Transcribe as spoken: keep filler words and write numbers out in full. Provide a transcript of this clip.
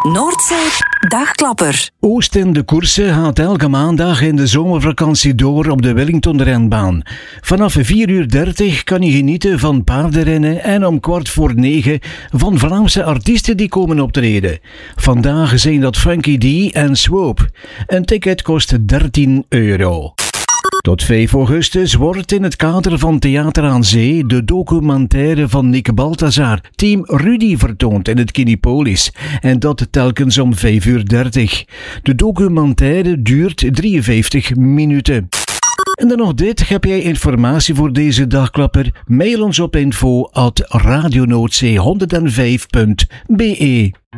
Noordzee Dagklapper. Oost in de Koersen gaat elke maandag in de zomervakantie door op de Wellington-renbaan. Vanaf vier uur dertig kan je genieten van paardenrennen en om kwart voor negen van Vlaamse artiesten die komen optreden. Vandaag zijn dat Funky D en Swoop. Een ticket kost dertien euro. Tot vijf augustus wordt in het kader van Theater aan Zee de documentaire van Nick Balthazar, Team Rudy, vertoond in het Kinipolis. En dat telkens om vijf uur dertig. De documentaire duurt drieënvijftig minuten. En dan nog dit. Heb jij informatie voor deze dagklapper? Mail ons op info at radionoordzee honderdvijf punt be.